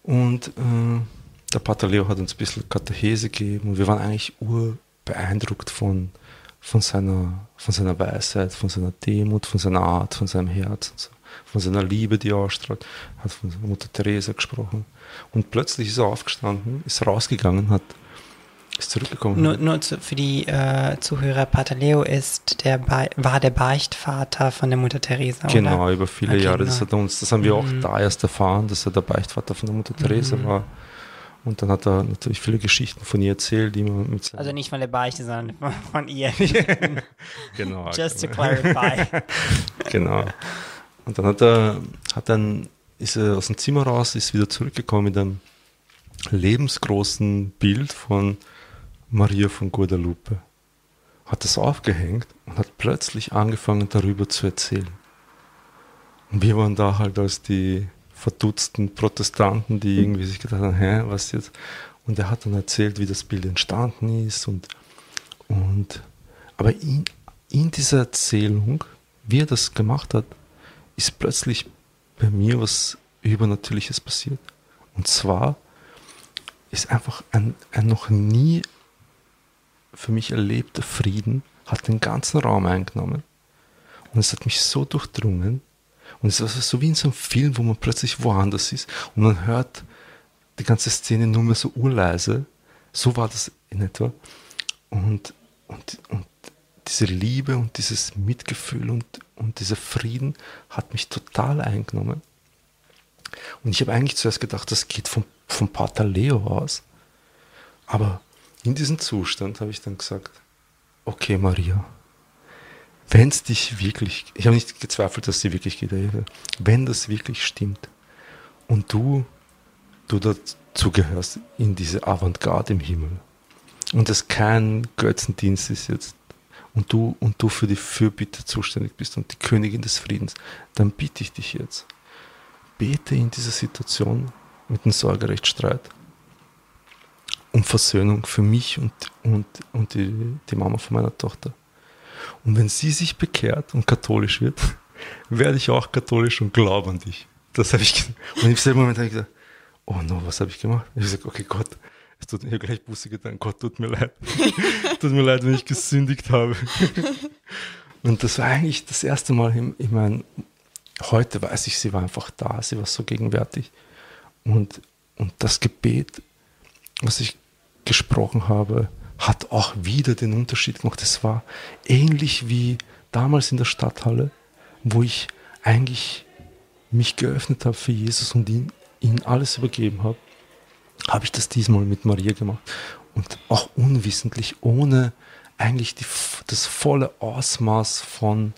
Und der Pater Leo hat uns ein bisschen Katechese gegeben und wir waren eigentlich urbeeindruckt von seiner Weisheit, von seiner Demut, von seiner Art, von seinem Herz, und so, von seiner Liebe, die er ausstrahlt. Hat von Mutter Teresa gesprochen. Und plötzlich ist er aufgestanden, ist rausgegangen, ist zurückgekommen. Nur für die Zuhörer, Pater Leo war der Beichtvater von der Mutter Teresa, genau, oder? Über viele Jahre. Das haben wir auch da erst erfahren, dass er der Beichtvater von der Mutter Teresa war. Und dann hat er natürlich viele Geschichten von ihr erzählt, die man mit also nicht von der Beichte, sondern von ihr. Genau. Just to clarify. Genau. Und dann ist er aus dem Zimmer raus, ist wieder zurückgekommen mit einem lebensgroßen Bild von Maria von Guadalupe. Hat das aufgehängt und hat plötzlich angefangen, darüber zu erzählen. Und wir waren da halt als die verdutzten Protestanten, die irgendwie sich gedacht haben, was jetzt? Und er hat dann erzählt, wie das Bild entstanden ist. Aber in dieser Erzählung, wie er das gemacht hat, ist plötzlich bei mir was Übernatürliches passiert. Und zwar ist einfach ein noch nie für mich erlebter Frieden, hat den ganzen Raum eingenommen. Und es hat mich so durchdrungen. Und es war so wie in so einem Film, wo man plötzlich woanders ist und man hört die ganze Szene nur mehr so urleise. So war das in etwa. Und diese Liebe und dieses Mitgefühl und dieser Frieden hat mich total eingenommen. Und ich habe eigentlich zuerst gedacht, das geht vom Pater Leo aus. Aber in diesem Zustand habe ich dann gesagt, okay Maria, wenn es dich wirklich, ich habe nicht gezweifelt, dass sie wirklich geht, wenn das wirklich stimmt und du dazu gehörst in diese Avantgarde im Himmel und es kein Götzendienst ist jetzt und du für die Fürbitte zuständig bist und die Königin des Friedens, dann bitte ich dich jetzt, bete in dieser Situation mit dem Sorgerechtsstreit um Versöhnung für mich und die Mama von meiner Tochter. Und wenn sie sich bekehrt und katholisch wird, werde ich auch katholisch und glaube an dich. Das habe ich gesagt. Und im selben Moment habe ich gesagt, oh no, was habe ich gemacht? Ich habe gesagt, okay Gott, ich habe gleich Buße getan, Gott, tut mir leid. Tut mir leid, wenn ich gesündigt habe. Und das war eigentlich das erste Mal, ich meine, heute weiß ich, sie war einfach da, sie war so gegenwärtig. Und das Gebet, was ich gesprochen habe, hat auch wieder den Unterschied gemacht. Es war ähnlich wie damals in der Stadthalle, wo ich eigentlich mich geöffnet habe für Jesus und ihn alles übergeben habe, habe ich das diesmal mit Maria gemacht. Und auch unwissentlich, ohne eigentlich das volle Ausmaß von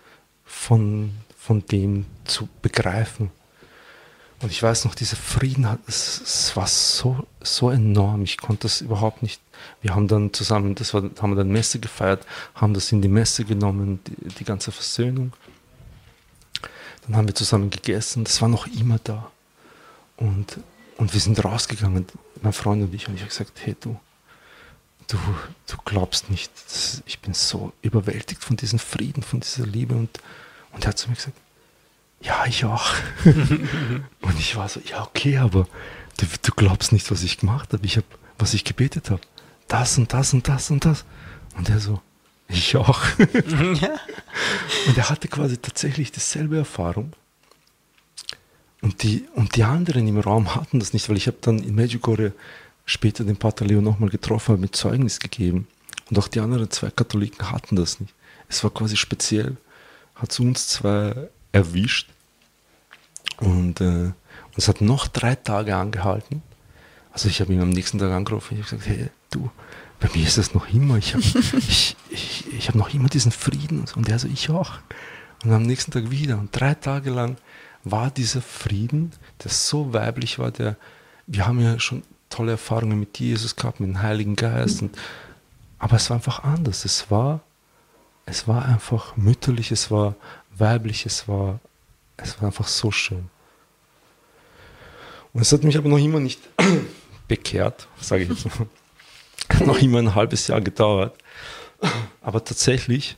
dem zu begreifen. Und ich weiß noch, dieser Frieden, es war so enorm, ich konnte das überhaupt nicht. Wir haben dann zusammen, haben wir dann Messe gefeiert, haben das in die Messe genommen, die ganze Versöhnung. Dann haben wir zusammen gegessen, das war noch immer da. Und wir sind rausgegangen, mein Freund und ich habe gesagt, hey du glaubst nicht, ich bin so überwältigt von diesem Frieden, von dieser Liebe. Und er hat zu mir gesagt, ja, ich auch. Und ich war so, ja okay, aber du glaubst nicht, was ich gemacht habe, was ich gebetet habe. Das und das und das und das. Und er so, ich auch. Und er hatte quasi tatsächlich dieselbe Erfahrung. Und die anderen im Raum hatten das nicht, weil ich habe dann in Medjugorje später den Pater Leo nochmal getroffen, habe mit Zeugnis gegeben. Und auch die anderen 2 Katholiken hatten das nicht. Es war quasi speziell, hat es uns 2 erwischt. Und es hat noch 3 Tage angehalten. Also ich habe ihn am nächsten Tag angerufen und ich habe gesagt, hey, du, bei mir ist das noch immer, ich habe noch immer diesen Frieden. Und er so, ich auch. Und am nächsten Tag wieder. Und 3 Tage lang war dieser Frieden, der so weiblich war, wir haben ja schon tolle Erfahrungen mit Jesus gehabt, mit dem Heiligen Geist. Aber es war einfach anders. Es war einfach mütterlich, es war weiblich, es war einfach so schön. Und es hat mich aber noch immer nicht bekehrt, sage ich jetzt mal. Noch immer ein halbes Jahr gedauert. Aber tatsächlich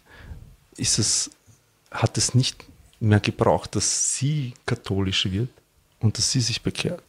hat es nicht mehr gebraucht, dass sie katholisch wird und dass sie sich bekehrt.